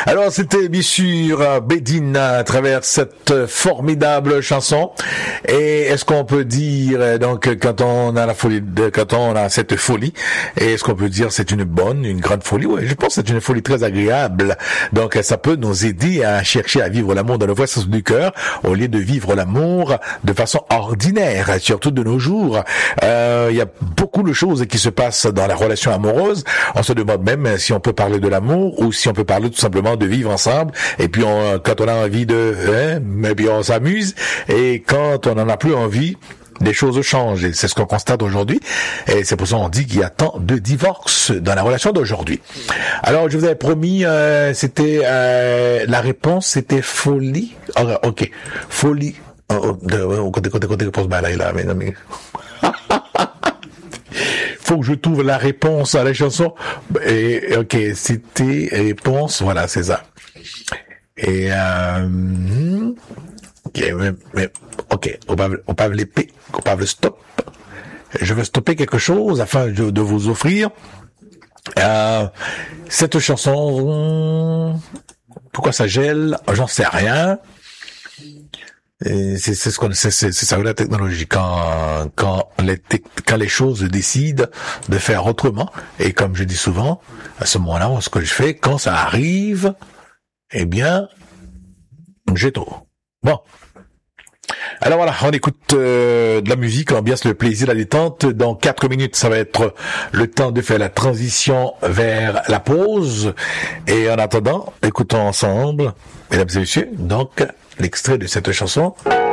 Alors c'était bien sûr Bédine à travers cette formidable chanson. Et est-ce qu'on peut dire donc quand on a cette folie, est-ce qu'on peut dire c'est une grande folie? Oui, je pense que c'est une folie très agréable. Donc ça peut nous aider à chercher à vivre l'amour dans le vrai sens du cœur au lieu de vivre l'amour de façon ordinaire, surtout de nos jours. Il y a beaucoup de choses qui se passent dans la relation amoureuse. On se demande même si on peut parler de l'amour ou si on peut parler tout simplement de vivre ensemble. Et puis quand on a envie mais bien on s'amuse. Et quand on n'en a plus envie, les choses changent. Et c'est ce qu'on constate aujourd'hui. Et c'est pour ça qu'on dit qu'il y a tant de divorces dans la relation d'aujourd'hui. Alors, je vous avais promis, la réponse, c'était folie. Ok. Folie. Faut que je trouve la réponse à la chanson. Et, ok, c'était réponse. Voilà, c'est ça. Et, ok, on peut l'épée, on peut le stop. Je veux stopper quelque chose afin de vous offrir cette chanson. Pourquoi ça gèle? J'en sais rien. C'est ça la technologie quand les choses décident de faire autrement. Et comme je dis souvent, à ce moment-là, ce que je fais quand ça arrive, eh bien, j'ai tort. Bon. Alors voilà, on écoute de la musique, l'ambiance, le plaisir, la détente. Dans 4 minutes, ça va être le temps de faire la transition vers la pause. Et en attendant, écoutons ensemble, mesdames et messieurs, donc l'extrait de cette chanson.